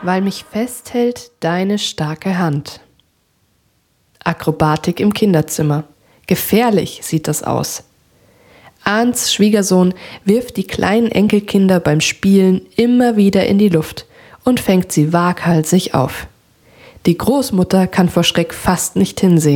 weil mich festhält deine starke Hand. Akrobatik im Kinderzimmer. Gefährlich sieht das aus. Arndts Schwiegersohn wirft die kleinen Enkelkinder beim Spielen immer wieder in die Luft und fängt sie waghalsig auf. Die Großmutter kann vor Schreck fast nicht hinsehen.